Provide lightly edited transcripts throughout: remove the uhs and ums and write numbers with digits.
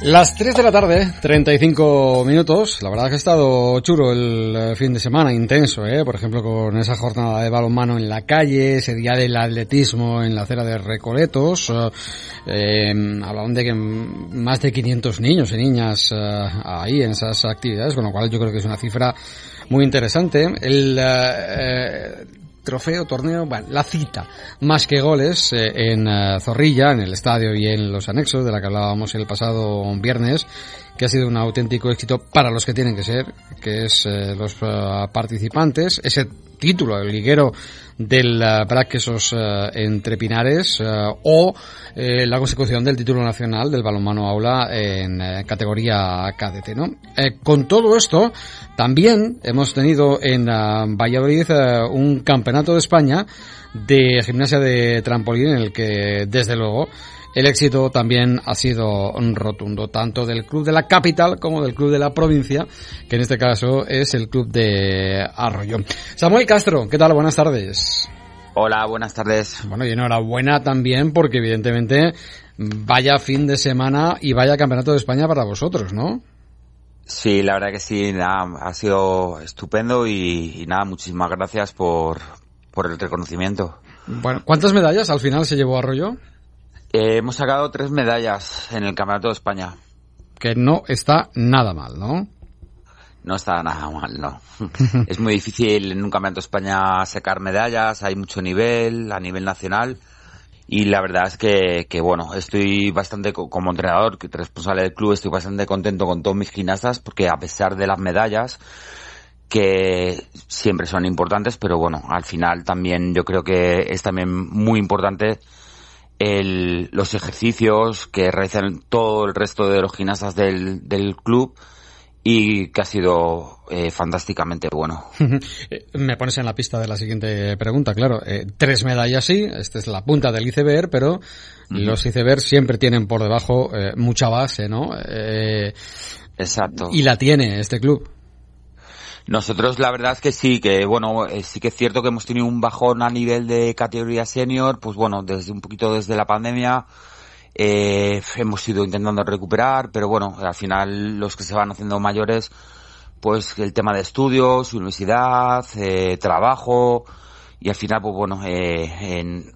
Las 3 de la tarde, 35 minutos. La verdad que ha estado chulo el fin de semana, intenso, por ejemplo, con esa jornada de balonmano en la calle, ese día del atletismo en la acera de Recoletos. Hablaban de que más de 500 niños y niñas ahí en esas actividades, con lo cual yo creo que es una cifra muy interesante. Torneo, bueno, la cita más que goles en Zorrilla, en el estadio y en los anexos de la que hablábamos el pasado viernes, que ha sido un auténtico éxito para los que tienen que ser, que es los participantes. Ese título, el liguero del Braquesos entre Pinares, o la consecución del título nacional del balonmano aula en categoría cadete, ¿no? Con todo esto, también hemos tenido en Valladolid un campeonato de España de gimnasia de trampolín, en el que, desde luego, el éxito también ha sido rotundo, tanto del club de la capital como del club de la provincia, que en este caso es el club de Arroyo. Samuel Castro, ¿qué tal? Buenas tardes. Hola, buenas tardes. Bueno, y enhorabuena también, porque evidentemente vaya fin de semana y vaya campeonato de España para vosotros, ¿no? Sí, la verdad que sí, nada, ha sido estupendo y nada, muchísimas gracias por el reconocimiento. Bueno, ¿cuántas medallas al final se llevó Arroyo? Hemos sacado 3 medallas en el Campeonato de España. Que no está nada mal, ¿no? No está nada mal, no. Es muy difícil en un Campeonato de España sacar medallas, hay mucho nivel, a nivel nacional. Y la verdad es que bueno, estoy bastante, como entrenador, responsable del club, estoy bastante contento con todos mis gimnastas, porque a pesar de las medallas, que siempre son importantes, pero bueno, al final también yo creo que es también muy importante los ejercicios que realizan todo el resto de los gimnastas del club, y que ha sido fantásticamente bueno. Me pones en la pista de la siguiente pregunta, claro. 3 medallas sí, esta es la punta del iceberg, pero los icebergs siempre tienen por debajo mucha base, ¿no? Exacto. Y la tiene este club. Nosotros la verdad es que sí, que bueno, sí que es cierto que hemos tenido un bajón a nivel de categoría senior, pues bueno, desde la pandemia hemos ido intentando recuperar, pero bueno, al final los que se van haciendo mayores, pues el tema de estudios, universidad, trabajo, y al final pues bueno, en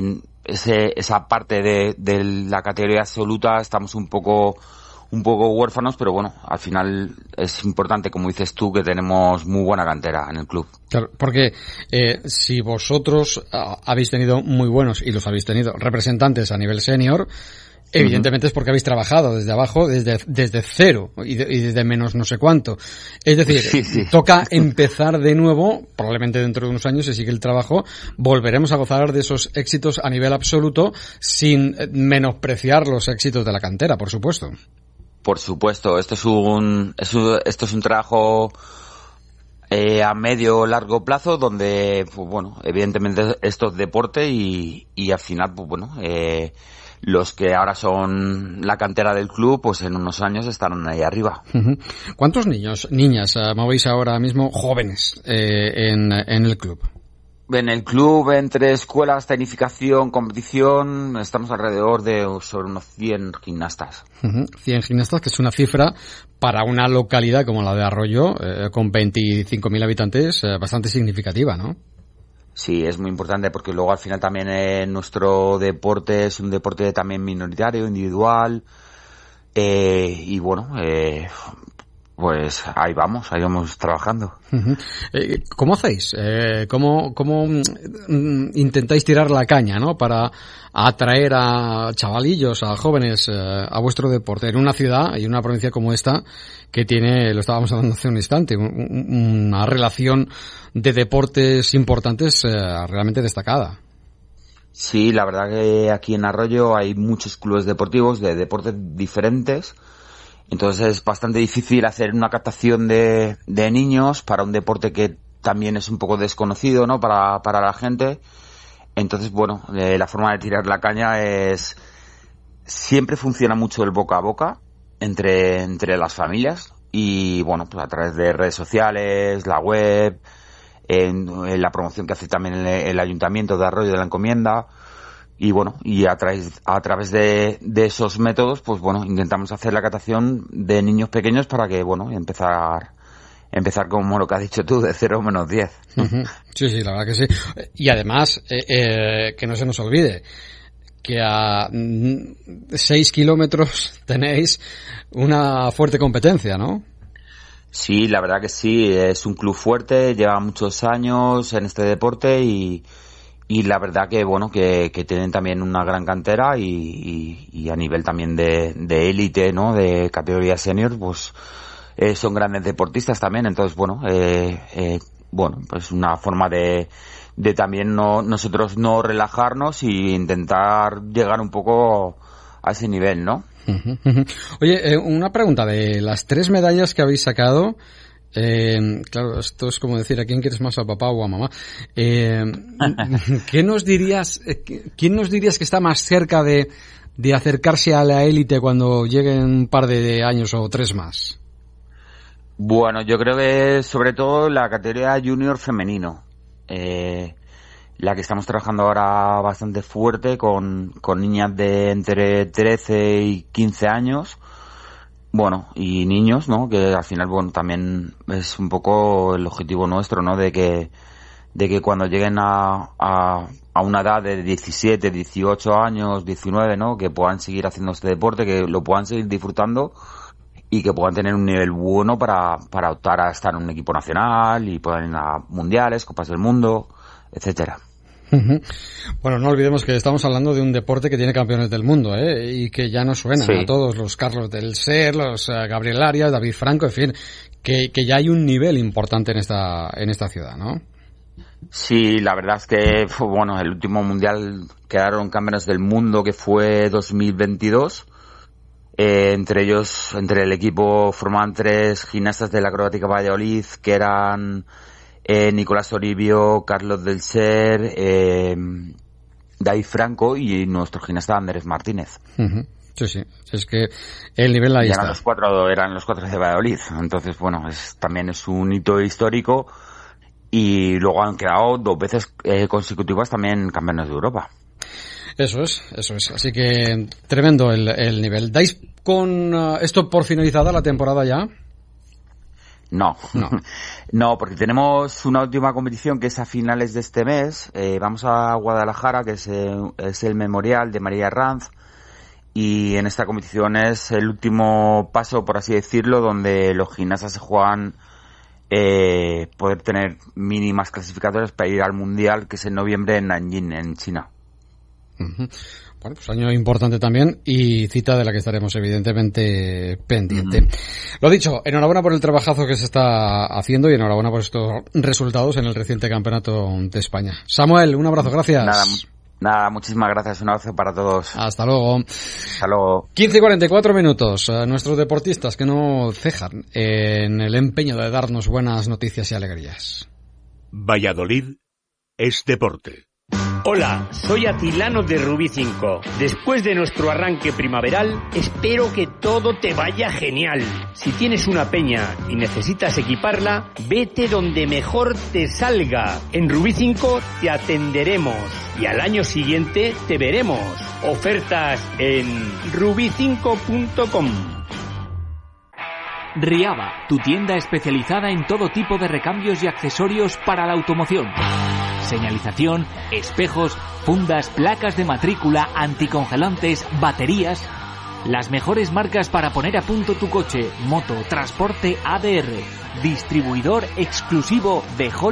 esa parte de la categoría absoluta estamos un poco huérfanos, pero bueno, al final es importante, como dices tú, que tenemos muy buena cantera en el club. Claro, porque si vosotros habéis tenido muy buenos, y los habéis tenido, representantes a nivel senior, evidentemente es porque habéis trabajado desde abajo, desde cero, y desde menos no sé cuánto. Es decir, sí. Toca empezar de nuevo, probablemente dentro de unos años se sigue el trabajo, volveremos a gozar de esos éxitos a nivel absoluto, sin menospreciar los éxitos de la cantera, por supuesto. Por supuesto, esto es un trabajo a medio largo plazo, donde pues bueno, evidentemente esto es deporte y al final pues bueno, los que ahora son la cantera del club, pues en unos años estarán ahí arriba. ¿Cuántos niñas movéis ahora mismo jóvenes en el club? En el club, entre escuelas, tecnificación, competición, estamos alrededor de sobre unos 100 gimnastas. 100 gimnastas, que es una cifra para una localidad como la de Arroyo, con 25.000 habitantes, bastante significativa, ¿no? Sí, es muy importante, porque luego al final también nuestro deporte es un deporte también minoritario, individual, y bueno, pues ahí vamos trabajando. ¿Cómo hacéis? ¿Cómo intentáis tirar la caña, ¿no? Para atraer a chavalillos, a jóvenes, a vuestro deporte en una ciudad y una provincia como esta, que tiene, lo estábamos hablando hace un instante, una relación de deportes importantes realmente destacada? Sí, la verdad que aquí en Arroyo hay muchos clubes deportivos de deportes diferentes. Entonces es bastante difícil hacer una captación de niños para un deporte que también es un poco desconocido, ¿no? Para la gente. Entonces, bueno, la forma de tirar la caña siempre funciona mucho el boca a boca entre las familias, y bueno, pues a través de redes sociales, la web, en la promoción que hace también el Ayuntamiento de Arroyo de la Encomienda. bueno, y a través de esos métodos, pues bueno, intentamos hacer la catación de niños pequeños para que, bueno, empezar como lo que has dicho tú, de 0 menos 10. Uh-huh. Sí, la verdad que sí. Y además, que no se nos olvide que a 6 kilómetros tenéis una fuerte competencia, ¿no? Sí, la verdad que sí, es un club fuerte, lleva muchos años en este deporte y la verdad que bueno, que tienen también una gran cantera y a nivel también de élite, ¿no? De categoría senior, pues son grandes deportistas también, entonces bueno, pues una forma de también nosotros no relajarnos y intentar llegar un poco a ese nivel, ¿no? Oye, una pregunta, de las 3 medallas que habéis sacado, claro, esto es como decir, ¿a quién quieres más, a papá o a mamá? ¿Quién nos dirías que está más cerca de acercarse a la élite cuando lleguen un par de años o 3 más? Bueno, yo creo que sobre todo la categoría junior femenino, la que estamos trabajando ahora bastante fuerte con niñas de entre 13 y 15 años, bueno, y niños, ¿no? Que al final, bueno, también es un poco el objetivo nuestro, ¿no? De que cuando lleguen a una edad de 17, 18 años, 19, ¿no? Que puedan seguir haciendo este deporte, que lo puedan seguir disfrutando y que puedan tener un nivel bueno para optar a estar en un equipo nacional y puedan ir a mundiales, copas del mundo, etcétera. Bueno, no olvidemos que estamos hablando de un deporte que tiene campeones del mundo, y que ya nos suenan a todos, los Carlos del Ser, los Gabriel Arias, David Franco, en fin, que ya hay un nivel importante en esta ciudad, ¿no? Sí, la verdad es que, bueno, el último mundial quedaron campeones del mundo, que fue 2022. Entre el equipo formaban 3 gimnastas de la Acrobática Valladolid, que eran Nicolás Toribio, Carlos del Ser, David Franco y nuestro gimnasta Andrés Martínez. Uh-huh. Sí, es que el nivel ahí está. Eran los 4 de Valladolid, entonces bueno, también es un hito histórico y luego han quedado 2 veces consecutivas también campeones de Europa. Eso es. Así que tremendo el nivel. ¿Dais con esto por finalizada la temporada ya? No, porque tenemos una última competición que es a finales de este mes. Vamos a Guadalajara, que es el memorial de María Herranz, y en esta competición es el último paso, por así decirlo, donde los gimnastas se juegan poder tener mínimas clasificatorias para ir al mundial, que es en noviembre en Nanjing, en China. Uh-huh. Bueno, pues año importante también y cita de la que estaremos evidentemente pendiente. Uh-huh. Lo dicho, enhorabuena por el trabajazo que se está haciendo y enhorabuena por estos resultados en el reciente campeonato de España. Samuel, un abrazo, gracias. Nada, muchísimas gracias, un abrazo para todos. Hasta luego. 15:44 minutos. Nuestros deportistas que no cejan en el empeño de darnos buenas noticias y alegrías. Valladolid es deporte. Hola, soy Atilano de Rubí 5. Después de nuestro arranque primaveral, espero que todo te vaya genial. Si tienes una peña y necesitas equiparla, vete donde mejor te salga. En Rubí 5 te atenderemos y al año siguiente te veremos. Ofertas en rubi5.com. Riaba, tu tienda especializada en todo tipo de recambios y accesorios para la automoción. Señalización, espejos, fundas, placas de matrícula, anticongelantes, baterías. Las mejores marcas para poner a punto tu coche, moto, transporte ADR. Distribuidor exclusivo de Hol